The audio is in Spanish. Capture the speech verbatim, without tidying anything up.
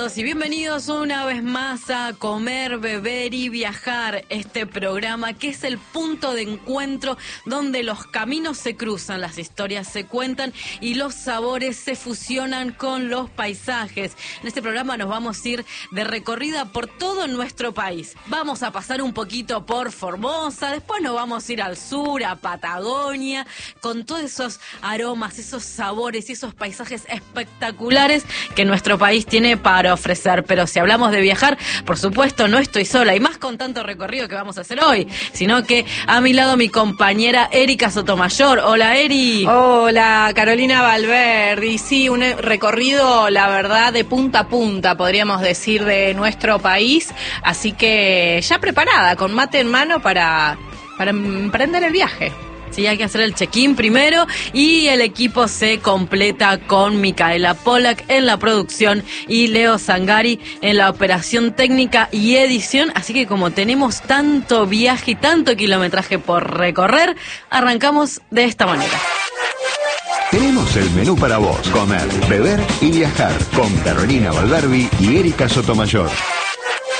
Y bienvenidos una vez más a Comer, Beber y Viajar, este programa que es el punto de encuentro donde los caminos se cruzan, las historias se cuentan y los sabores se fusionan con los paisajes. En este programa nos vamos a ir de recorrida por todo nuestro país. Vamos a pasar un poquito por Formosa, después nos vamos a ir al sur, a Patagonia, con todos esos aromas, esos sabores y esos paisajes espectaculares que nuestro país tiene para ofrecer. Pero si hablamos de viajar, por supuesto no estoy sola, y más con tanto recorrido que vamos a hacer hoy, sino que a mi lado mi compañera Erika Sotomayor. Hola, Eri. Hola, Carolina Valverde. Y sí, un recorrido, la verdad, de punta a punta, podríamos decir, de nuestro país, así que ya preparada, con mate en mano para, para emprender el viaje. Sí, hay que hacer el check-in primero y el equipo se completa con Micaela Pollack en la producción y Leo Zangari en la operación técnica y edición. Así que como tenemos tanto viaje y tanto kilometraje por recorrer, arrancamos de esta manera. Tenemos el menú para vos: comer, beber y viajar con Carolina Valverde y Erika Sotomayor.